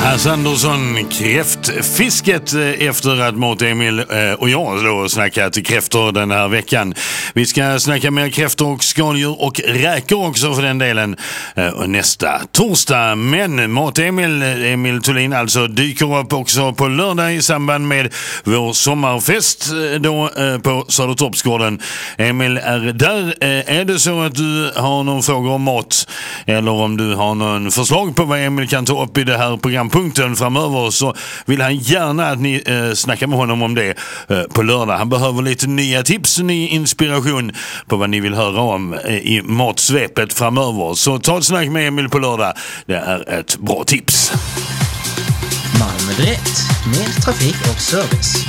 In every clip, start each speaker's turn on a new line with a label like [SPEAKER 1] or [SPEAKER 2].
[SPEAKER 1] Hasse Andersson, kräftfisket efter att Mårten-Emil och jag då snackat kräftor den här veckan. Vi ska snacka mer kräftor och skaldjur och räkor också för den delen nästa torsdag. Men Mårten-Emil Thulin alltså dyker upp också på lördag i samband med vår sommarfest då på Södertorpsgården. Emil är där. Är det så att du har någon fråga om mat eller om du har någon förslag på vad Emil kan ta upp i det här programpunkten framöver, så vill han gärna att ni snackar med honom om det på lördag. Han behöver lite nya tips och ny inspiration på vad ni vill höra om i matsvepet framöver. Så ta ett snack med Emil på lördag. Det är ett bra tips.
[SPEAKER 2] Malmö Direkt med trafik och service.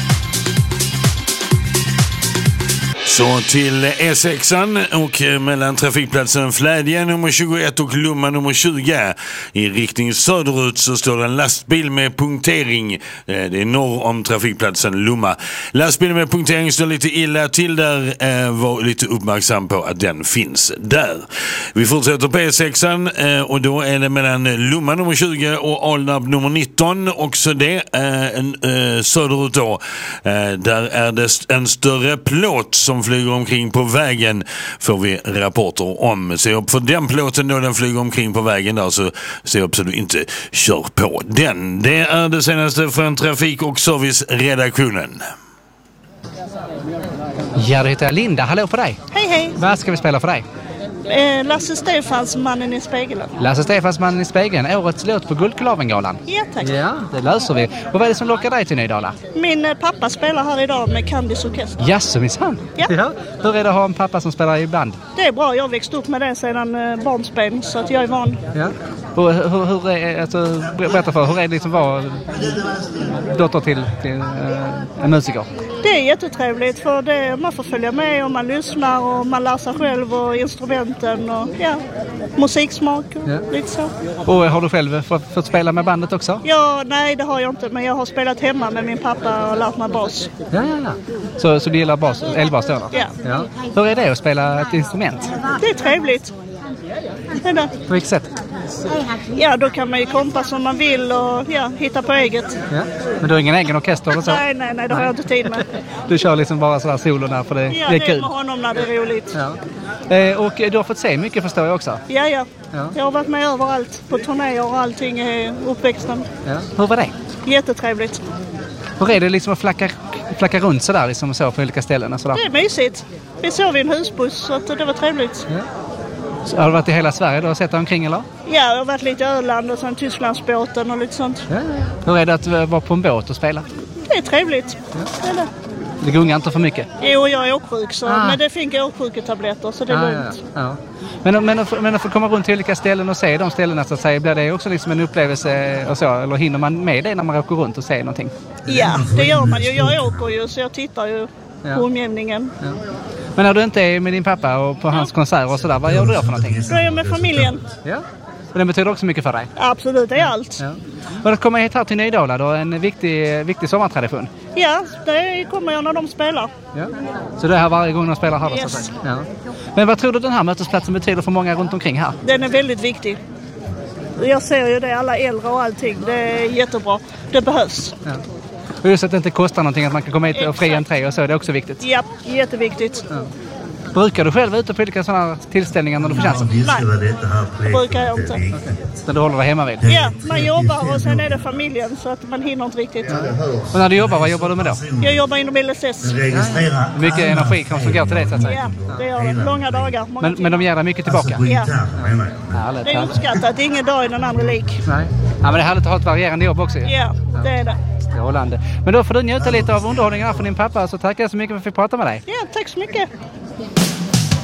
[SPEAKER 1] Så till E6an och mellan trafikplatsen Flädje nummer 21 och Lomma nummer 20 i riktning söderut så står det en lastbil med punktering. Det är norr om trafikplatsen Lomma. Lastbilen med punktering står lite illa till där. Var lite uppmärksam på att den finns där. Vi fortsätter på E6an och då är det mellan Lomma nummer 20 och Alnarp nummer 19. Också det söderut då. Där är det en större plåt som flyger omkring på vägen, får vi rapporter om. Se upp för den plåten då den flyger omkring på vägen där, så se upp så du inte kör på den. Det är det senaste från trafik- och serviceredaktionen.
[SPEAKER 3] Ja, det heter Linda. Hallå på dig.
[SPEAKER 4] Hej, hej.
[SPEAKER 3] Vad ska vi spela för dig?
[SPEAKER 4] Lasse Stefans, Mannen i spegeln.
[SPEAKER 3] Lasse Stefans, Mannen i spegeln. Årets låt på Guldklavengalan.
[SPEAKER 4] Ja, tack.
[SPEAKER 3] Ja, det löser vi. Och vad är det som lockar dig till Nydala?
[SPEAKER 4] Min pappa spelar här idag med Candys orkester.
[SPEAKER 3] Jaså, minsann.
[SPEAKER 4] Ja.
[SPEAKER 3] Hur är det att ha en pappa som spelar i band?
[SPEAKER 4] Det är bra, jag har växt upp med det sedan barnsben, så att jag är van.
[SPEAKER 3] Ja. Och hur är, alltså, berätta för, hur är det liksom vara dotter till en musiker?
[SPEAKER 4] Det är jättetrevligt, för det, man får följa med och man lyssnar och man lär sig själv och instrumenten och musiksmak och lite så.
[SPEAKER 3] Och har du själv fått spela med bandet också?
[SPEAKER 4] Ja, nej det har jag inte, men jag har spelat hemma med min pappa och lärt mig bas.
[SPEAKER 3] Ja. Så du gillar bas, elbas då? Ja. Hur är det att spela ett instrument?
[SPEAKER 4] Det är trevligt. Det är det.
[SPEAKER 3] På vilket sätt?
[SPEAKER 4] Ja, då kan man ju kompa som man vill och hitta på eget.
[SPEAKER 3] Ja. Men du har ingen egen orkester eller så?
[SPEAKER 4] Nej, det har jag inte tid med.
[SPEAKER 3] Du kör liksom bara sådär solo där för det är kul?
[SPEAKER 4] Ja, det är med honom när det är roligt.
[SPEAKER 3] Ja. Och du har fått se mycket, förstår jag också?
[SPEAKER 4] Ja. Jag har varit med överallt på turnéer och allting i uppväxten.
[SPEAKER 3] Ja. Hur var det?
[SPEAKER 4] Jättetrevligt.
[SPEAKER 3] Hur är det liksom att flacka runt sådär liksom så på olika ställen? Sådär?
[SPEAKER 4] Det är mysigt. Vi sov i en husbuss så att det var trevligt.
[SPEAKER 3] Ja. Så har du varit i hela Sverige då och sett dig omkring eller? Ja,
[SPEAKER 4] jag har varit lite i Öland och sen Tysklandsbåten och lite sånt.
[SPEAKER 3] Ja. Hur är det att vara på en båt och spela?
[SPEAKER 4] Det är trevligt.
[SPEAKER 3] Ja. Det gungar inte för mycket?
[SPEAKER 4] Jo, jag är åksjuk så, men det fick åksjuketabletter så det är lugnt.
[SPEAKER 3] Ja. Men att få komma runt till olika ställen och se de ställena så att säga, blir det också liksom en upplevelse och så, eller hinner man med det när man åker runt och ser någonting?
[SPEAKER 4] Ja, det gör man ju. Jag åker ju så jag tittar ju på omgivningen. Ja.
[SPEAKER 3] Men när du inte är med din pappa och på hans konserter och sådär, vad gör du då för någonting?
[SPEAKER 4] Då är jag med familjen.
[SPEAKER 3] Ja. Och den betyder också mycket för dig?
[SPEAKER 4] Absolut, det är allt.
[SPEAKER 3] Ja. Och att komma hit här till Nydala då, en viktig sommartradition?
[SPEAKER 4] Ja, det kommer jag när de spelar.
[SPEAKER 3] Ja. Så det är här varje gång de spelar här då?
[SPEAKER 4] Yes.
[SPEAKER 3] Ja. Men vad tror du den här mötesplatsen betyder för många runt omkring här?
[SPEAKER 4] Den är väldigt viktig. Jag ser ju det, alla äldre och allting. Det är jättebra. Det behövs.
[SPEAKER 3] Ja. Och just att det inte kostar någonting, att man kan komma hit och fri entré och så, det är också viktigt.
[SPEAKER 4] Ja, jätteviktigt. Ja.
[SPEAKER 3] Brukar du själv ute på olika sådana tillställningar när du får chansen?
[SPEAKER 4] Nej, det brukar jag inte. Okay.
[SPEAKER 3] Men du håller dig hemma vid?
[SPEAKER 4] Ja, man jobbar och sen är det familjen så att man hinner inte riktigt. Ja.
[SPEAKER 3] Och när du jobbar, vad jobbar du med då?
[SPEAKER 4] Jag jobbar inom LSS.
[SPEAKER 3] Ja. Mycket energi som går till det så att säga?
[SPEAKER 4] Ja, det gör det. Långa dagar.
[SPEAKER 3] Men de ger dig mycket tillbaka?
[SPEAKER 4] Ja. Det är uppskattat. Ingen dag är den andra lik.
[SPEAKER 3] Nej. Ja, men det är härligt att ha ett varierande jobb också.
[SPEAKER 4] Ja, det är det.
[SPEAKER 3] Strålande. Men då får du njuta lite av underhållningen här från din pappa, så tackar jag så mycket för att vi fick prata med dig.
[SPEAKER 4] Ja, tack så mycket.